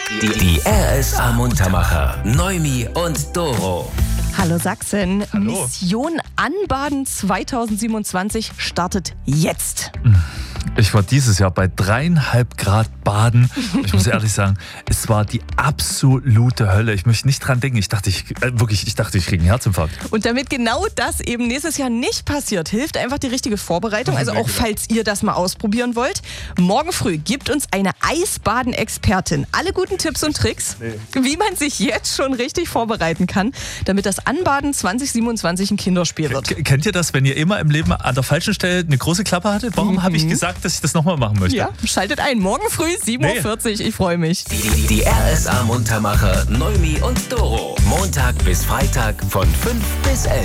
Die RSA Muntermacher, Noemi und Doro. Hallo Sachsen. Hallo. Mission Anbaden 2027 startet jetzt. Ich war dieses Jahr bei 3,5 Grad baden. Ich muss ehrlich sagen, es war die absolute Hölle. Ich möchte nicht dran denken. Ich dachte, ich kriege einen Herzinfarkt. Und damit genau das eben nächstes Jahr nicht passiert, hilft einfach die richtige Vorbereitung. Also auch falls ihr das mal ausprobieren wollt. Morgen früh gibt uns eine Eisbaden-Expertin alle guten Tipps und Tricks, wie man sich jetzt schon richtig vorbereiten kann, damit das Anbaden 2027 ein Kinderspiel wird. Kennt ihr das, wenn ihr immer im Leben an der falschen Stelle eine große Klappe hattet? Warum habe ich gesagt, dass ich das nochmal machen möchte? Ja, schaltet ein. Morgen früh 7.40 Uhr. Ich freue mich. Die RSA Muntermacher, Noemi und Doro. Montag bis Freitag von 5 bis 11.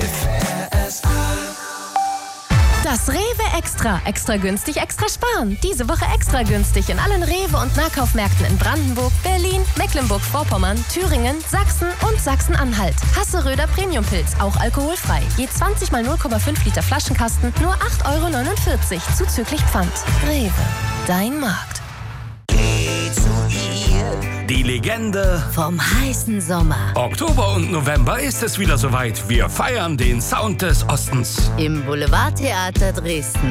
Das Rewe Extra. Extra günstig, extra sparen. Diese Woche extra günstig in allen Rewe- und Nahkaufmärkten in Brandenburg, Berlin, Mecklenburg-Vorpommern, Thüringen, Sachsen und Sachsen-Anhalt. Hasseröder Premiumpilz, auch alkoholfrei. Je 20 mal 0,5 Liter Flaschenkasten, nur 8,49 € zuzüglich Pfand. Rewe, dein Markt. Die Legende Vom heißen Sommer. Oktober und November ist es wieder soweit. Wir feiern den Sound des Ostens. Im Boulevardtheater Dresden.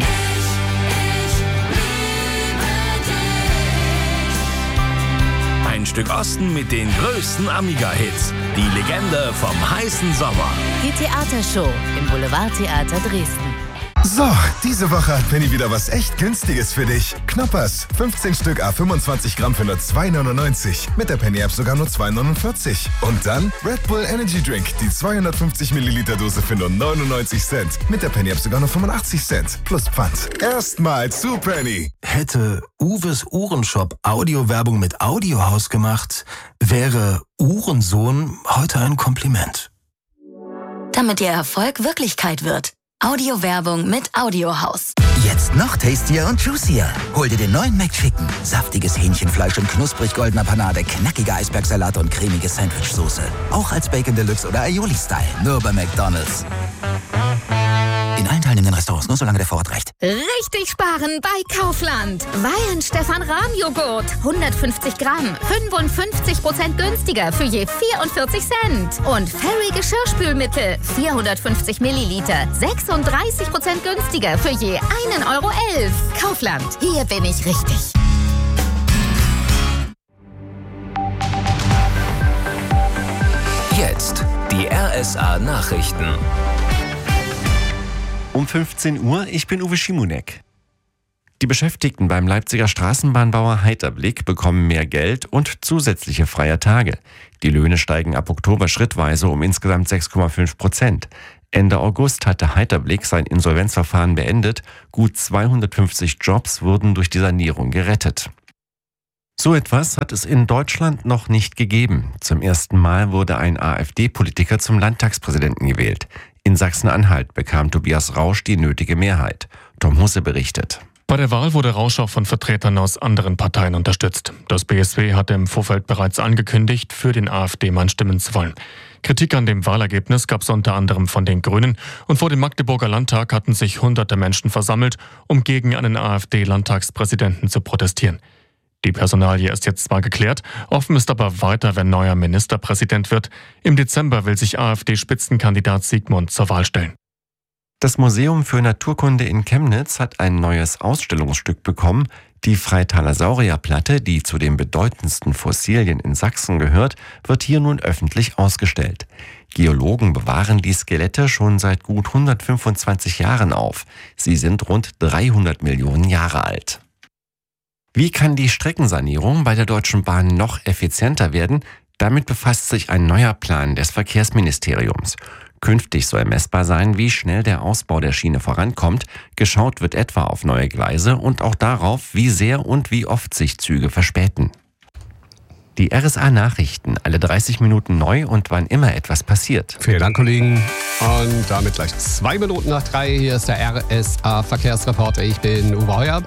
Ein Stück Osten mit den größten Amiga-Hits. Die Legende vom heißen Sommer. Die Theatershow im Boulevardtheater Dresden. So, diese Woche hat Penny wieder was echt Günstiges für dich. Knoppers, 15 Stück A25 Gramm für nur 2,99. Mit der Penny-App sogar nur 2,49. Und dann Red Bull Energy Drink, die 250 Milliliter Dose für nur 99 Cent. Mit der Penny-App sogar nur 85 Cent. Plus Pfand. Erstmal zu Penny. Hätte Uwes Uhrenshop Audiowerbung mit Audiohaus gemacht, wäre Uhrensohn heute ein Kompliment. Damit Ihr Erfolg Wirklichkeit wird. Audiowerbung mit Audiohaus. Jetzt noch tastier und juicier. Hol dir den neuen McChicken. Saftiges Hähnchenfleisch in knusprig goldener Panade, knackiger Eisbergsalat und cremige Sandwichsoße. Auch als Bacon Deluxe oder Aioli-Style. Nur bei McDonald's. In allen teilnehmenden Restaurants, nur solange der Vorrat reicht. Richtig sparen bei Kaufland. Weihenstephan-Rahmjoghurt. 150 Gramm. 55% günstiger für je 44 Cent. Und Fairy Geschirrspülmittel. 450 Milliliter. 36% günstiger für je 1,11 €. Kaufland. Hier bin ich richtig. Jetzt die RSA Nachrichten. Um 15 Uhr, ich bin Uwe Schimonek. Die Beschäftigten beim Leipziger Straßenbahnbauer Heiterblick bekommen mehr Geld und zusätzliche freie Tage. Die Löhne steigen ab Oktober schrittweise um insgesamt 6,5%. Ende August hatte Heiterblick sein Insolvenzverfahren beendet. Gut 250 Jobs wurden durch die Sanierung gerettet. So etwas hat es in Deutschland noch nicht gegeben. Zum ersten Mal wurde ein AfD-Politiker zum Landtagspräsidenten gewählt. In Sachsen-Anhalt bekam Tobias Rausch die nötige Mehrheit. Tom Husse berichtet. Bei der Wahl wurde Rausch auch von Vertretern aus anderen Parteien unterstützt. Das BSW hatte im Vorfeld bereits angekündigt, für den AfD-Mann stimmen zu wollen. Kritik an dem Wahlergebnis gab es unter anderem von den Grünen und vor dem Magdeburger Landtag hatten sich hunderte Menschen versammelt, um gegen einen AfD-Landtagspräsidenten zu protestieren. Die Personalie ist jetzt zwar geklärt, offen ist aber weiter, wer neuer Ministerpräsident wird. Im Dezember will sich AfD-Spitzenkandidat Sigmund zur Wahl stellen. Das Museum für Naturkunde in Chemnitz hat ein neues Ausstellungsstück bekommen. Die Freitaler Saurierplatte, die zu den bedeutendsten Fossilien in Sachsen gehört, wird hier nun öffentlich ausgestellt. Geologen bewahren die Skelette schon seit gut 125 Jahren auf. Sie sind rund 300 Millionen Jahre alt. Wie kann die Streckensanierung bei der Deutschen Bahn noch effizienter werden? Damit befasst sich ein neuer Plan des Verkehrsministeriums. Künftig soll messbar sein, wie schnell der Ausbau der Schiene vorankommt. Geschaut wird etwa auf neue Gleise und auch darauf, wie sehr und wie oft sich Züge verspäten. Die RSA-Nachrichten, alle 30 Minuten neu und wann immer etwas passiert. Vielen Dank, Kollegen. Und damit gleich 2 Minuten nach 3. Hier ist der RSA-Verkehrsreporter. Ich bin Uwe Heuer.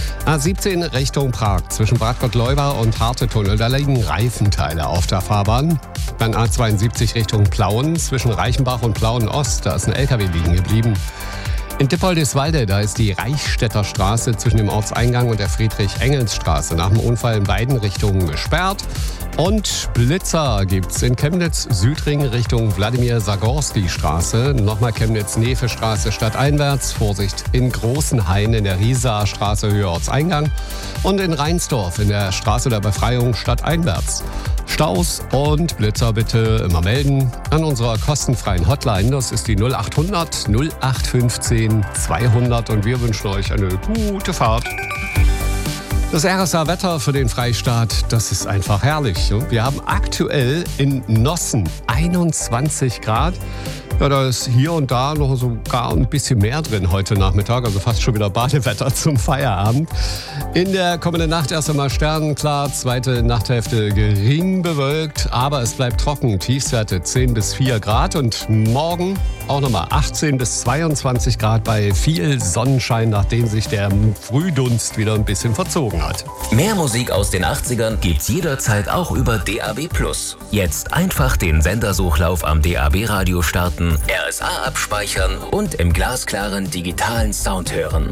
A17 Richtung Prag. Zwischen Bad Gottleuba und Hartetunnel. Da liegen Reifenteile auf der Fahrbahn. Dann A72 Richtung Plauen. Zwischen Reichenbach und Plauen Ost. Da ist ein LKW liegen geblieben. In Dippoldiswalde, da ist die Reichstätter Straße zwischen dem Ortseingang und der Friedrich-Engels-Straße nach dem Unfall in beiden Richtungen gesperrt. Und Blitzer gibt's in Chemnitz-Südring Richtung Wladimir-Sagorski-Straße. Nochmal Chemnitz-Nefe-Straße stadteinwärts. Vorsicht in Großenhain in der Riesaer-Straße Höhe Ortseingang. Und in Reinsdorf in der Straße der Befreiung stadteinwärts. Staus und Blitzer bitte immer melden an unserer kostenfreien Hotline. Das ist die 0800 0815 200 und wir wünschen euch eine gute Fahrt. Das RSA-Wetter für den Freistaat, das ist einfach herrlich. Wir haben aktuell in Nossen 21 Grad. Ja, da ist hier und da noch sogar ein bisschen mehr drin heute Nachmittag, also fast schon wieder Badewetter zum Feierabend. In der kommenden Nacht erst einmal sternenklar, zweite Nachthälfte gering bewölkt, aber es bleibt trocken, Tiefstwerte 10 bis 4 Grad und morgen auch nochmal 18 bis 22 Grad bei viel Sonnenschein, nachdem sich der Frühdunst wieder ein bisschen verzogen hat. Mehr Musik aus den 80ern gibt's jederzeit auch über DAB+. Jetzt einfach den Sendersuchlauf am DAB-Radio starten, RSA abspeichern und im glasklaren digitalen Sound hören.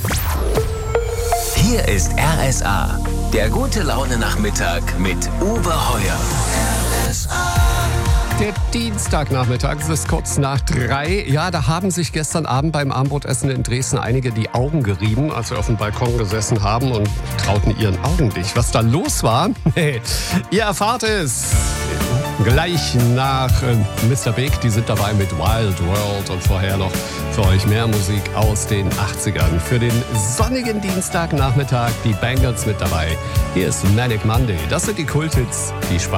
Hier ist RSA, der gute Laune-Nachmittag mit Uwe Heuer. RSA. Der Dienstagnachmittag, es ist kurz nach 3. Ja, da haben sich gestern Abend beim Abendbrotessen in Dresden einige die Augen gerieben, als sie auf dem Balkon gesessen haben und trauten ihren Augen nicht. Was da los war? Ihr erfahrt es gleich nach Mr. Big. Die sind dabei mit Wild World und vorher noch für euch mehr Musik aus den 80ern. Für den sonnigen Dienstagnachmittag die Bangles mit dabei. Hier ist Manic Monday. Das sind die Kulthits. Viel Spaß.